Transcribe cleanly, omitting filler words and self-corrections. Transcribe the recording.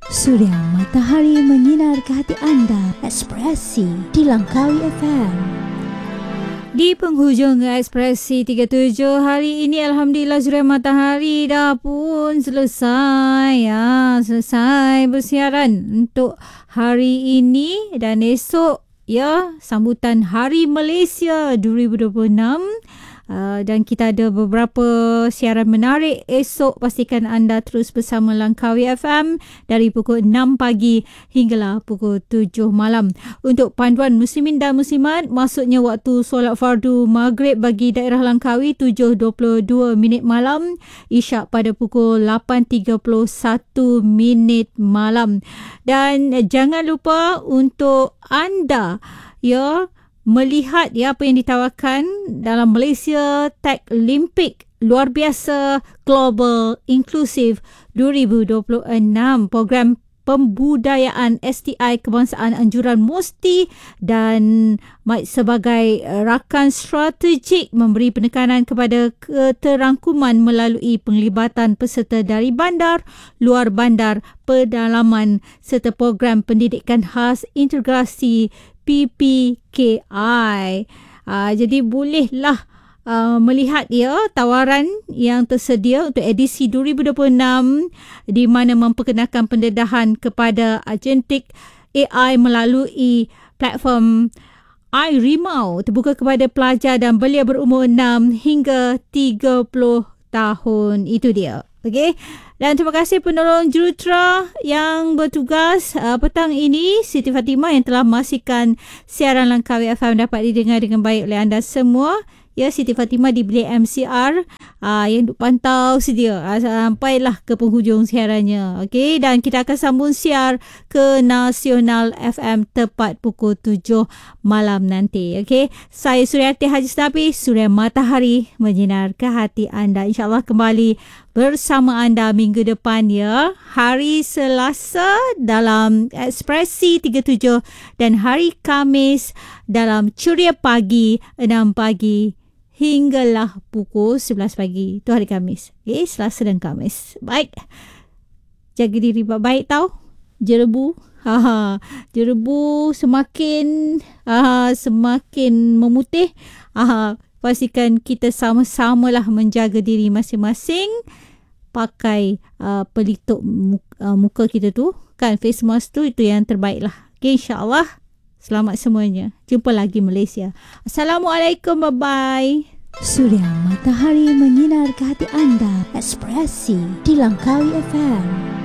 Surya matahari menyinar ke hati anda. Ekspresi di Langkawi FM. Di penghujung Ekspresi 37 hari ini, Alhamdulillah, surya matahari dah pun selesai. Selesai bersiaran untuk hari ini dan esok. Sambutan Hari Malaysia 2026. Dan kita ada beberapa siaran menarik esok. Pastikan anda terus bersama Langkawi FM dari pukul 6 pagi hinggalah pukul 7 malam. Untuk panduan muslimin dan muslimat, maksudnya waktu solat fardu maghrib bagi daerah Langkawi 7.22 minit malam, isyak pada pukul 8.31 minit malam. Dan jangan lupa untuk anda melihat apa yang ditawarkan dalam Malaysia Tech Olympic luar biasa Global Inclusive 2026, program pembudayaan STI kebangsaan anjuran Musti dan sebagai rakan strategik memberi penekanan kepada keterangkuman melalui penglibatan peserta dari bandar, luar bandar, pedalaman serta program pendidikan khas integrasi PPKI. Jadi bolehlah melihat tawaran yang tersedia untuk edisi 2026 di mana memperkenalkan pendedahan kepada agentik AI melalui platform iRimau terbuka kepada pelajar dan belia berumur 6 hingga 30 tahun. Itu dia. Okey. Dan terima kasih penolong jurutera yang bertugas petang ini, Siti Fatimah, yang telah memastikan siaran Langkawi FM dapat didengar dengan baik oleh anda semua. Siti Fatimah di bilik MCR yang duk pantau sedia sampailah ke penghujung siarannya. Okey, dan kita akan sambung siar ke Nasional FM tepat pukul 7 malam nanti. Okey, saya Suryati Haji Snabi, surya matahari menyinar ke hati anda. InsyaAllah kembali bersama anda minggu depan hari Selasa dalam Ekspresi 37 dan hari Khamis dalam Ceria Pagi 6 pagi hinggalah pukul 11 pagi. Itu hari Khamis. Selasa dan Khamis. Baik. Jaga diri baik tau. Jerebu. Jerebu semakin memutih. Pastikan kita sama-samalah menjaga diri masing-masing. Pakai pelitup muka kita tu. Kan, face mask tu, itu yang terbaik lah. Okay, insyaAllah. Selamat semuanya. Jumpa lagi Malaysia. Assalamualaikum. Bye-bye. Surya matahari menyinar ke hati anda. Ekspresi di Langkawi FM.